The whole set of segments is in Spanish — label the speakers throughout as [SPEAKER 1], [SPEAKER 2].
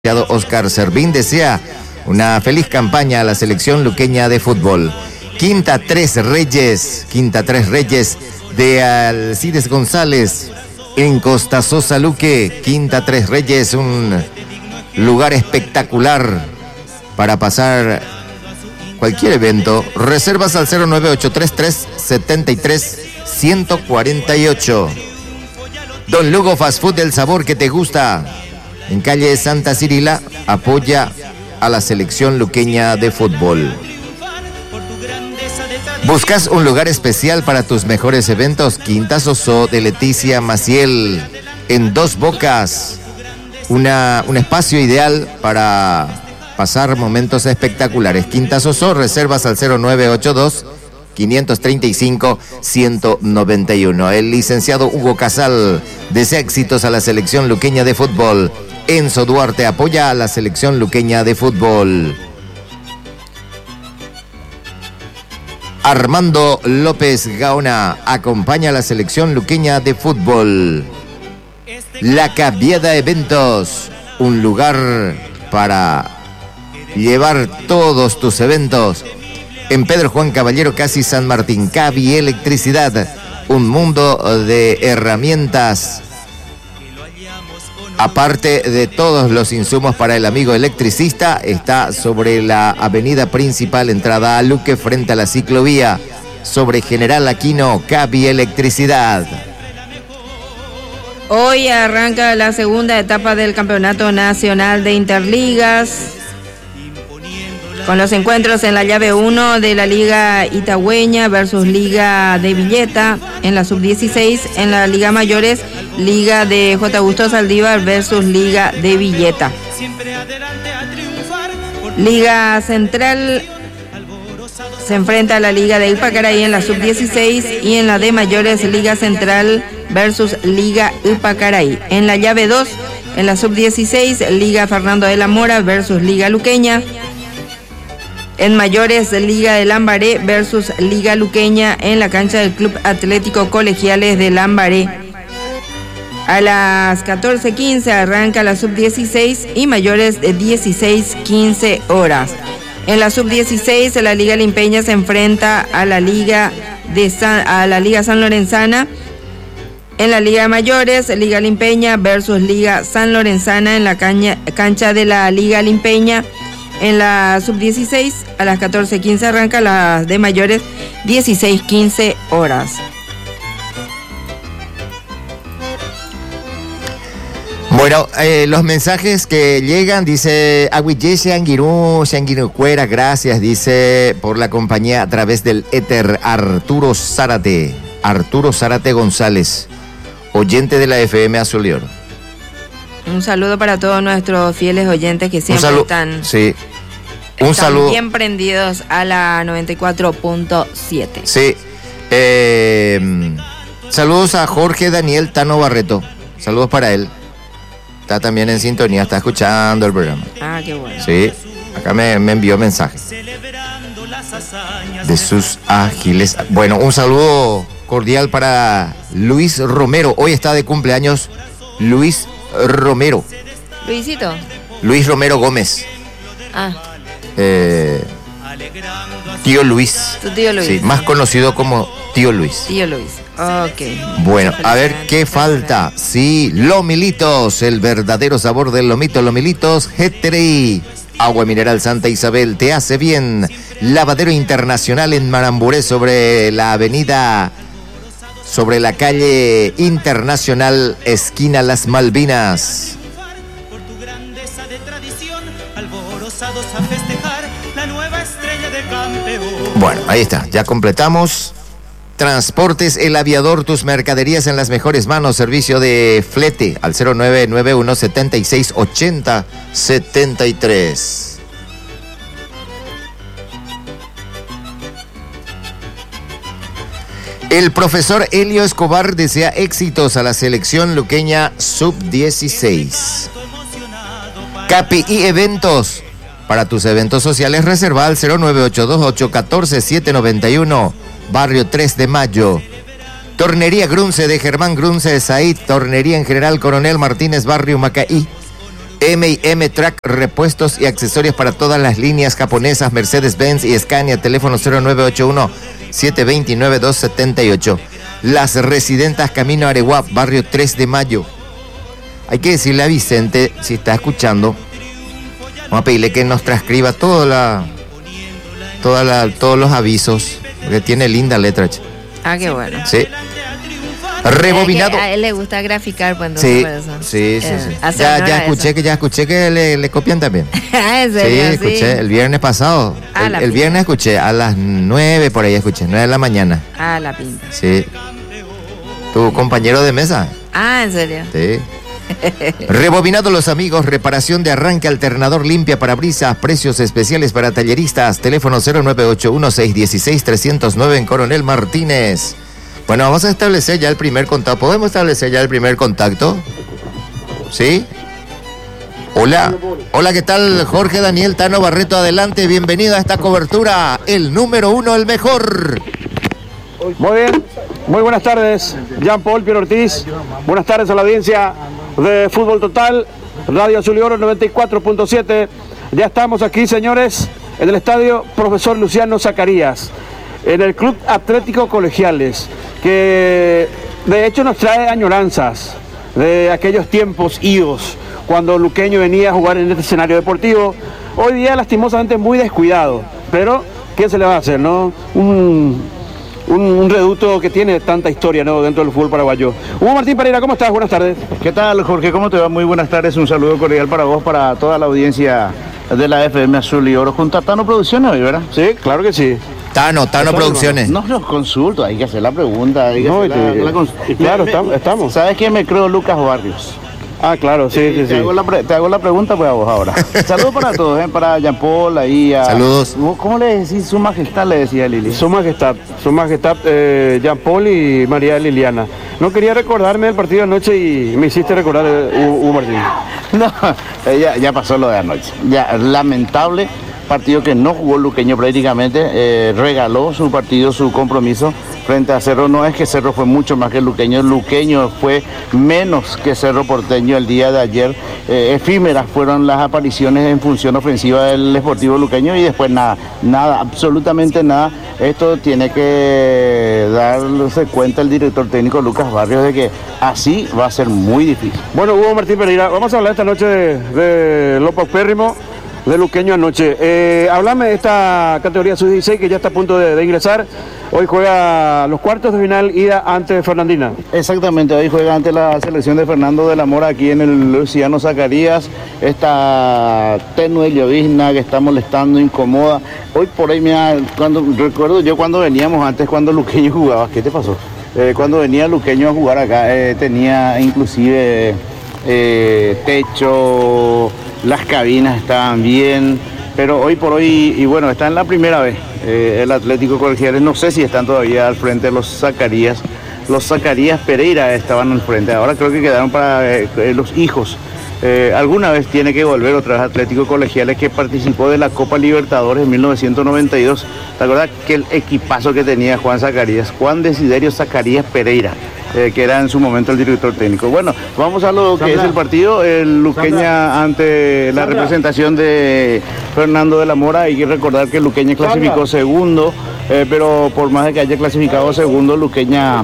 [SPEAKER 1] Oscar Servín desea una feliz campaña a la selección luqueña de fútbol. Quinta Tres Reyes de Alcides González en Costa Sosa Luque. Quinta Tres Reyes, un lugar espectacular para pasar cualquier evento. Reservas al 09833731148. Don Lugo Fast Food, el sabor que te gusta. En calle Santa Cirila, apoya a la selección luqueña de fútbol. ¿Buscas un lugar especial para tus mejores eventos? Quinta Sosó de Leticia Maciel, en Dos Bocas. Un espacio ideal para pasar momentos espectaculares. Quinta Sosó, reservas al 0982-535-191. El licenciado Hugo Casal desea éxitos a la selección luqueña de fútbol. Enzo Duarte apoya a la selección luqueña de fútbol. Armando López Gaona acompaña a la selección luqueña de fútbol. La Cabieda Eventos, un lugar para llevar todos tus eventos. En Pedro Juan Caballero, casi San Martín. Cabi Electricidad, un mundo de herramientas. Aparte de todos los insumos para el amigo electricista, está sobre la avenida principal, entrada a Luque, frente a la ciclovía, sobre General Aquino. Cabi Electricidad.
[SPEAKER 2] Hoy arranca la segunda etapa del Campeonato Nacional de Interligas, con los encuentros en la llave 1 de la Liga Itagüeña versus Liga de Villeta, en la sub-16, en la Liga Mayores, Liga de J. Augusto Saldívar versus Liga de Villeta. Liga Central se enfrenta a la Liga de Ipacaraí en la sub-16 y en la de Mayores, Liga Central versus Liga Ipacaraí. En la llave 2, en la sub-16, Liga Fernando de la Mora versus Liga Luqueña. En mayores, Liga de Lambaré versus Liga Luqueña en la cancha del Club Atlético Colegiales de Lambaré. A las 14:15 arranca la sub-16 y mayores de 16-15 horas. En la sub-16, la Liga Limpeña se enfrenta a la Liga San Lorenzana. En la Liga Mayores, Liga Limpeña versus Liga San Lorenzana en la cancha de la Liga Limpeña. En la sub-16, a las 14:15 arranca la de mayores, 16-15 horas.
[SPEAKER 1] Bueno, los mensajes que llegan, dice Agüillese Anguirú Cuera, gracias, dice, por la compañía a través del éter. Arturo Zárate González, oyente de la FM Azul y Oro.
[SPEAKER 2] Un saludo para todos nuestros fieles oyentes que siempre están...
[SPEAKER 1] Sí. Un saludo.
[SPEAKER 2] Bien prendidos a la 94.7.
[SPEAKER 1] Sí. Saludos a Jorge Daniel Tano Barreto. Saludos para él. Está también en sintonía, está escuchando el programa.
[SPEAKER 2] Ah, qué bueno.
[SPEAKER 1] Sí, acá me envió mensaje de sus ágiles. Bueno, un saludo cordial para Luis Romero. Hoy está de cumpleaños Luis Romero.
[SPEAKER 2] Luisito.
[SPEAKER 1] Luis Romero Gómez.
[SPEAKER 2] Ah.
[SPEAKER 1] Tío Luis.
[SPEAKER 2] Tu tío Luis.
[SPEAKER 1] Sí, más conocido como Tío Luis.
[SPEAKER 2] Tío Luis. Ok.
[SPEAKER 1] Bueno, a ver qué falta. Sí, Lomilitos, el verdadero sabor del lomito. Lomilitos GTRI. Agua mineral Santa Isabel, te hace bien. Lavadero Internacional en Maramburé, sobre la calle Internacional, esquina Las Malvinas. Bueno, ahí está, ya completamos. Transportes El Aviador, tus mercaderías en las mejores manos. Servicio de flete al 0991-7680-73. El profesor Helio Escobar desea éxitos a la selección luqueña sub-16. Capi y Eventos. Para tus eventos sociales, reserva al 0982-814-791, Barrio 3 de Mayo. Tornería Grunce de Germán Grunce Said, tornería en General Coronel Martínez, Barrio Macaí. M&M Track, repuestos y accesorios para todas las líneas japonesas, Mercedes-Benz y Scania, teléfono 0981-729-278. Las Residentas, camino a Areguá, barrio 3 de Mayo. Hay que decirle a Vicente, si está escuchando, vamos a pedirle que nos transcriba todos los avisos, porque tiene linda letra.
[SPEAKER 2] Ah, qué bueno.
[SPEAKER 1] Sí. Rebobinado.
[SPEAKER 2] A él le gusta graficar cuando
[SPEAKER 1] sí, sí. Ya escuché que le copian también.
[SPEAKER 2] ¿En serio?
[SPEAKER 1] Sí, escuché el viernes pasado. El viernes escuché a las 9 por ahí, 9 de la mañana.
[SPEAKER 2] Ah, la pinta.
[SPEAKER 1] Sí. ¿Tu compañero de mesa?
[SPEAKER 2] Ah, ¿en serio?
[SPEAKER 1] Sí. Rebobinado los amigos, reparación de arranque, alternador, limpia parabrisas, precios especiales para talleristas, teléfono 0981-616-309 en Coronel Martínez. Bueno, vamos a establecer ya el primer contacto. ¿Podemos establecer ya el primer contacto? ¿Sí? Hola. Hola, ¿qué tal? Jorge Daniel Tano Barreto, adelante. Bienvenido a esta cobertura. El número 1, el mejor.
[SPEAKER 3] Muy bien. Muy buenas tardes. Jean-Paul Piero Ortiz. Buenas tardes a la audiencia de Fútbol Total. Radio Azul y Oro 94.7. Ya estamos aquí, señores, en el estadio Profesor Luciano Zacarías, en el Club Atlético Colegiales, que de hecho nos trae añoranzas de aquellos tiempos idos cuando Luqueño venía a jugar en este escenario deportivo. Hoy día lastimosamente muy descuidado, pero ¿qué se le va a hacer, no? Un reducto que tiene tanta historia, ¿no?, dentro del fútbol paraguayo. Hugo Martín Pereira, ¿cómo estás? Buenas tardes.
[SPEAKER 4] ¿Qué tal, Jorge? ¿Cómo te va? Muy buenas tardes. Un saludo cordial para vos, para toda la audiencia de la FM Azul y Oro, junto a Tano Producciones hoy, ¿verdad?
[SPEAKER 3] Sí, claro que sí.
[SPEAKER 1] Tano Producciones.
[SPEAKER 4] No los consulto, hay que hacer la pregunta.
[SPEAKER 3] Claro, estamos.
[SPEAKER 4] ¿Sabes quién me creo? Lucas Barrios.
[SPEAKER 3] Ah, claro, sí.
[SPEAKER 4] Te hago la pregunta pues a vos ahora. Saludos para todos, para Jean-Paul, ahí a...
[SPEAKER 1] Saludos.
[SPEAKER 4] ¿Cómo le decís? Su majestad, le decía Lili.
[SPEAKER 3] Su majestad, Jean-Paul y María Liliana. No quería recordarme del partido de anoche y me hiciste recordar Hugo Martín.
[SPEAKER 4] No, ya pasó lo de anoche. Ya, lamentable partido que no jugó Luqueño prácticamente, regaló su partido, su compromiso frente a Cerro. No es que Cerro fue mucho más que Luqueño fue menos que Cerro Porteño el día de ayer. Efímeras fueron las apariciones en función ofensiva del Sportivo Luqueño y después nada, absolutamente nada. Esto tiene que darse cuenta el director técnico Lucas Barrios de que así va a ser muy difícil.
[SPEAKER 3] Bueno, Hugo Martín Pereira, vamos a hablar esta noche de lo paupérrimo de Luqueño anoche. Háblame de esta categoría sub-16 que ya está a punto de ingresar. Hoy juega los cuartos de final, ida ante Fernandina.
[SPEAKER 4] Exactamente, hoy juega ante la selección de Fernando de la Mora aquí en el Luciano Zacarías. Esta tenue llovizna que está molestando, incomoda. Hoy por ahí, recuerdo yo cuando veníamos antes, cuando Luqueño jugaba. ¿Qué te pasó? Cuando venía Luqueño a jugar acá, tenía inclusive techo, las cabinas estaban bien, pero hoy por hoy, y bueno, está en la primera vez el Atlético Colegiales. No sé si están todavía al frente de los Zacarías Pereira estaban al frente, ahora creo que quedaron para los hijos. Alguna vez tiene que volver otra vez Atlético Colegiales, que participó de la Copa Libertadores en 1992. ¿Te acuerdas que el equipazo que tenía Juan Desiderio Zacarías Pereira, que era en su momento el director técnico? Bueno, vamos a lo que es el partido. El Luqueña ante la representación de Fernando de la Mora. Hay que recordar que Luqueña clasificó segundo, pero por más de que haya clasificado segundo, Luqueña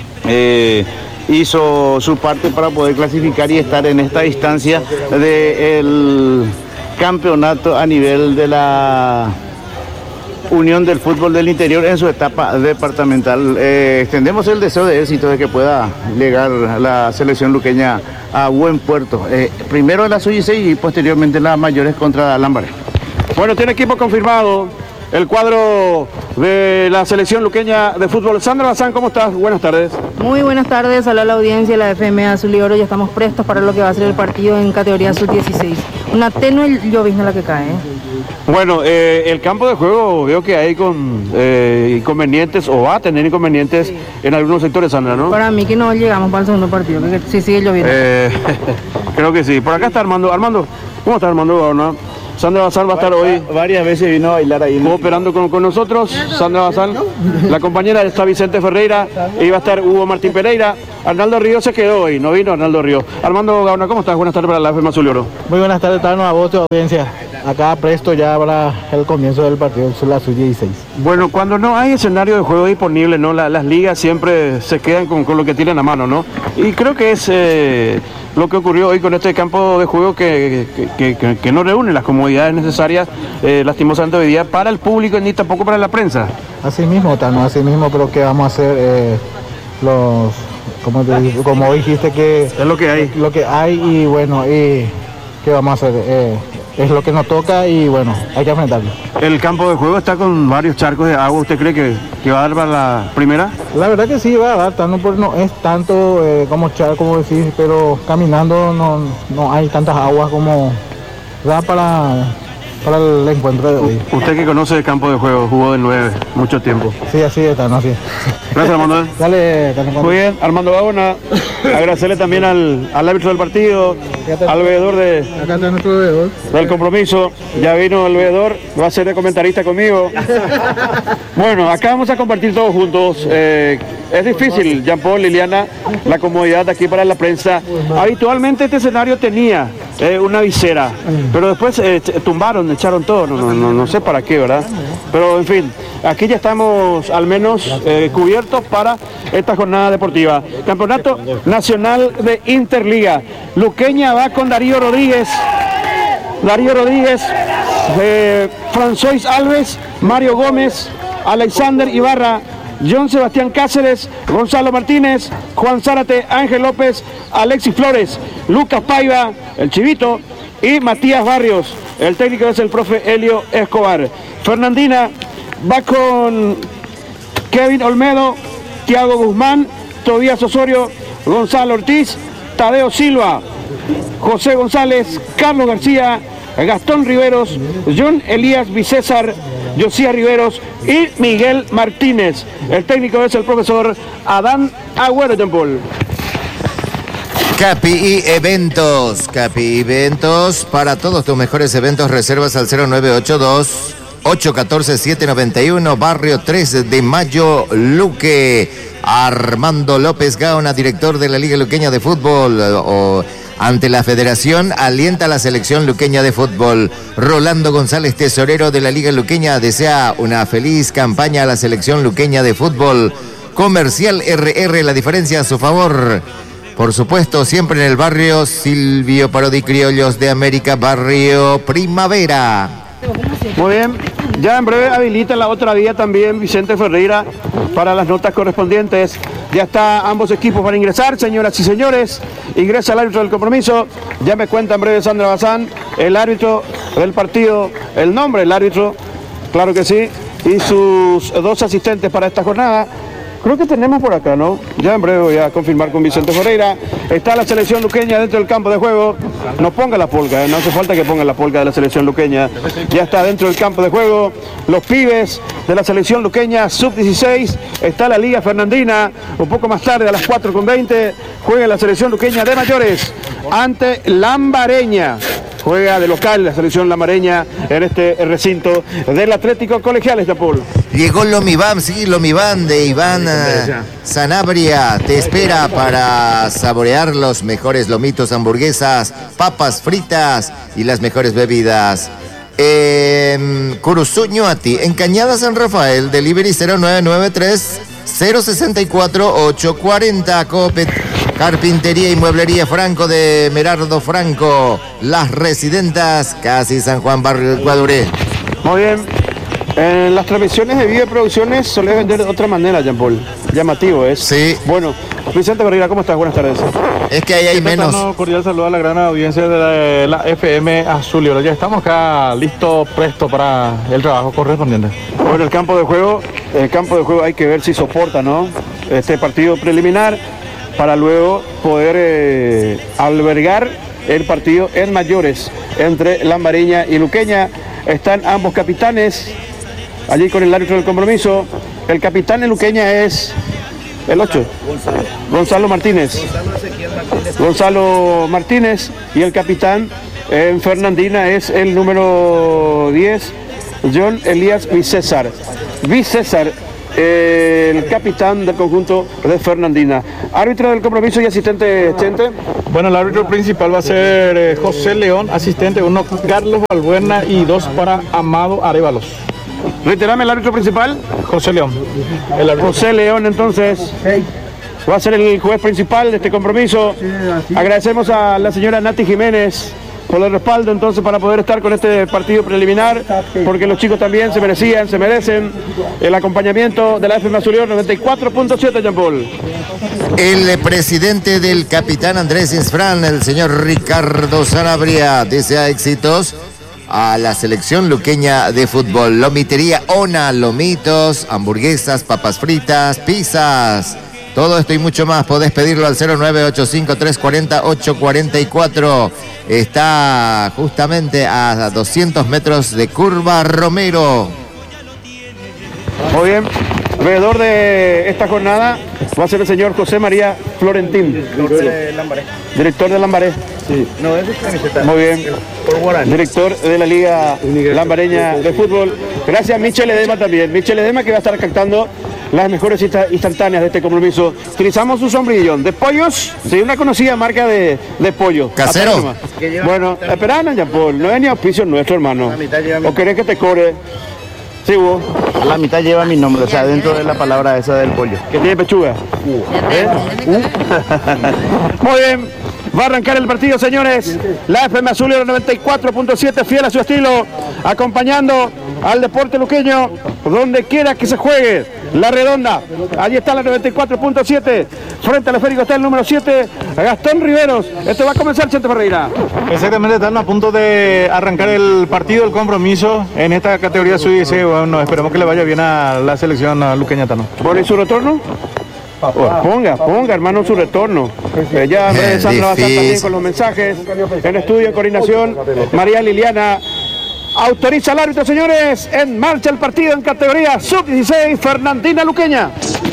[SPEAKER 4] hizo su parte para poder clasificar y estar en esta distancia del campeonato a nivel de la Unión del Fútbol del Interior en su etapa departamental. Extendemos el deseo de éxito de que pueda llegar la selección luqueña a buen puerto. Primero en la sub-16 y posteriormente en las mayores contra Lambaré.
[SPEAKER 3] Bueno, tiene equipo confirmado el cuadro de la selección luqueña de fútbol. Sandra Bazán, ¿cómo estás? Buenas tardes.
[SPEAKER 5] Muy buenas tardes, hola a la audiencia de la FM Azul y Oro. Ya estamos prestos para lo que va a ser el partido en categoría sub-16. Una tenue llovizna la que cae.
[SPEAKER 3] Bueno, el campo de juego veo que hay inconvenientes, o va a tener inconvenientes en algunos sectores, Sandra, ¿no?
[SPEAKER 5] Para mí que no llegamos para el segundo partido, que sí sigue lloviendo.
[SPEAKER 3] Creo que sí. Por acá está Armando. Armando, ¿cómo está Armando? Sandra Bazán va a estar hoy.
[SPEAKER 4] Varias veces vino a bailar ahí.
[SPEAKER 3] Cooperando con nosotros, Sandra Bazán. La compañera está Vicente Ferreira, y va a estar Hugo Martín Pereira. Arnaldo Río se quedó hoy, no vino Arnaldo Río. Armando Gauna, ¿cómo estás? Buenas tardes para la FM Azul y Oro.
[SPEAKER 6] Muy buenas tardes, Tano, a vos, tu audiencia. Acá presto ya para el comienzo del partido, son las 16.
[SPEAKER 3] Bueno, cuando no hay escenario de juego disponible, ¿no? Las ligas siempre se quedan con lo que tienen a mano, ¿no? Y creo que es lo que ocurrió hoy con este campo de juego que no reúne las comodidades necesarias, lastimosamente hoy día, para el público ni tampoco para la prensa.
[SPEAKER 6] Así mismo, Tano, así mismo, pero ¿qué vamos a hacer? Como dijiste que...
[SPEAKER 3] Es lo que hay.
[SPEAKER 6] Lo que hay y bueno, y ¿qué vamos a hacer? Es lo que nos toca y bueno, hay que enfrentarlo.
[SPEAKER 3] El campo de juego está con varios charcos de agua. ¿Usted cree que va a dar para la primera?
[SPEAKER 6] La verdad que sí va a dar, Tano, pero no es tanto como charco, como decís, pero caminando no hay tantas aguas como da para el encuentro de hoy.
[SPEAKER 3] Usted que conoce el campo de juego, jugó del 9 mucho tiempo.
[SPEAKER 6] Sí, así está, no, así.
[SPEAKER 3] Gracias, Armando.
[SPEAKER 6] Dale, Tano.
[SPEAKER 3] Muy bien, Armando Gaona. Agradecerle también al árbitro del partido, al veedor
[SPEAKER 6] Acá está nuestro veedor.
[SPEAKER 3] del compromiso. Ya vino el veedor, va a ser de comentarista conmigo. Bueno, acá vamos a compartir todos juntos. Es difícil, Jean Paul, Liliana, la comodidad de aquí para la prensa. Habitualmente este escenario tenía una visera, pero después tumbaron, echaron todo, no sé para qué, ¿verdad? Pero en fin, aquí ya estamos al menos cubiertos para esta jornada deportiva. Campeonato Nacional de Interliga. Luqueña va con Darío Rodríguez, François Alves, Mario Gómez, Alexander Ibarra, John Sebastián Cáceres, Gonzalo Martínez, Juan Zárate, Ángel López, Alexis Flores, Lucas Paiva, el Chivito, y Matías Barrios. El técnico es el profe Helio Escobar. Fernandina va con Kevin Olmedo, Tiago Guzmán, Tobías Osorio, Gonzalo Ortiz, Tadeo Silva, José González, Carlos García, Gastón Riveros, John Elías Bicésar, Josía Riveros y Miguel Martínez. El técnico es el profesor Adán Agüero, Jean Paul.
[SPEAKER 1] Capi Eventos, para todos tus mejores eventos, reservas al 0982 814-791, Barrio 3 de Mayo, Luque. Armando López Gaona, director de la Liga Luqueña de Fútbol, ante la Federación, alienta a la selección luqueña de fútbol. Rolando González, tesorero de la Liga Luqueña, desea una feliz campaña a la selección luqueña de fútbol. Comercial RR, la diferencia a su favor. Por supuesto, siempre en el barrio Silvio Parodi, Criollos de América, barrio Primavera.
[SPEAKER 3] Muy bien, ya en breve habilita la otra vía también Vicente Ferreira para las notas correspondientes. Ya está ambos equipos para ingresar, señoras y señores. Ingresa el árbitro del compromiso. Ya me cuenta en breve Sandra Bazán, el árbitro del partido, el nombre del árbitro, claro que sí, y sus dos asistentes para esta jornada. Creo que tenemos por acá, ¿no? Ya en breve voy a confirmar con Vicente Ferreira. Está la selección luqueña dentro del campo de juego. No ponga la polca, no hace falta que ponga la polca de la selección luqueña. Ya está dentro del campo de juego. Los pibes de la selección luqueña sub-16. Está la Liga Fernandina. Un poco más tarde, a las 4:20, juega la selección luqueña de mayores ante Lambareña. Juega de local la selección lamareña en este recinto del Atlético Colegiales de Apolo.
[SPEAKER 1] Llegó Lomibam, sí, Lomibam de Iván Sanabria. Te espera para saborear los mejores lomitos, hamburguesas, papas fritas y las mejores bebidas. Curuzuñuati, en Cañada San Rafael, delivery 0993 064 840. Copet. Carpintería y Mueblería Franco de Merardo Franco. Las Residentas, casi San Juan, barrio Ecuadoré.
[SPEAKER 3] Muy bien. En las transmisiones de Vive Producciones solés vender de otra manera, Jean Paul. Llamativo es.
[SPEAKER 1] Sí.
[SPEAKER 3] Bueno, Vicente Ferreira, ¿cómo estás? Buenas tardes.
[SPEAKER 1] Es que ahí hay menos.
[SPEAKER 6] Cordial saludo a la gran audiencia de la FM Azul y Oro. Ya estamos acá listos, prestos para el trabajo correspondiente.
[SPEAKER 3] Bueno, el campo de juego hay que ver si soporta, ¿no? Este partido preliminar, para luego poder albergar el partido en mayores entre Lambareña y Luqueña. Están ambos capitanes allí con el árbitro del compromiso. El capitán de Luqueña es el 8, Gonzalo Martínez. Gonzalo Martínez, y el capitán En Fernandina es el número 10, John Elías Vicésar. Vicésar, el capitán del conjunto de Fernandina. Árbitro del compromiso y asistente, Chente.
[SPEAKER 6] Bueno, el árbitro principal va a ser José León, asistente 1 Carlos Valbuena y 2 para Amado Arévalos.
[SPEAKER 3] Reiterame el árbitro principal.
[SPEAKER 6] José León.
[SPEAKER 3] José León, entonces, va a ser el juez principal de este compromiso. Agradecemos a la señora Nati Jiménez por el respaldo entonces para poder estar con este partido preliminar, porque los chicos también se merecen el acompañamiento de la FM Azul y Oro 94.7, Jean Paul.
[SPEAKER 1] El presidente del Capitán Andrés Isfrán, el señor Ricardo Sanabria, desea éxitos a la selección luqueña de fútbol. Lomitería Ona, lomitos, hamburguesas, papas fritas, pizzas. Todo esto y mucho más podés pedirlo al 0985-340-844. Está justamente a 200 metros de Curva Romero.
[SPEAKER 3] Muy bien. Veedor de esta jornada va a ser el señor José María Florentín. Director de Lambaré. Sí. No, es camiseta. Muy bien. Director de la Liga Lambareña de Fútbol. Gracias, Michel Edema también. Michel Edema que va a estar captando las mejores instantáneas de este compromiso. Utilizamos un sombrillón de pollos, sí, una conocida marca de pollo.
[SPEAKER 1] ¿Casero?
[SPEAKER 3] Bueno, esperaban, Jean Paul, no es ni auspicio nuestro, hermano. ¿O querés que te cobre? Sí, vos.
[SPEAKER 4] A la mitad lleva mi nombre, o sea, dentro de la palabra esa del pollo.
[SPEAKER 3] ¿Que tiene pechuga? Muy bien. Va a arrancar el partido, señores. La FM Azul 94.7, fiel a su estilo, acompañando al deporte luqueño, donde quiera que se juegue. La Redonda, allí está la 94.7, frente al esférico está el número 7, Gastón Riveros. Esto va a comenzar, Chente Ferreira.
[SPEAKER 6] Exactamente, están a punto de arrancar el partido, el compromiso en esta categoría sub-16. Bueno, esperemos que le vaya bien a la selección luqueña.
[SPEAKER 3] ¿Por su retorno? Ponga, hermano, su retorno. Ya Sandra va a estar también con los mensajes en estudio, en coordinación. María Liliana autoriza al árbitro, señores. En marcha el partido en categoría sub-16, Fernandina luqueña.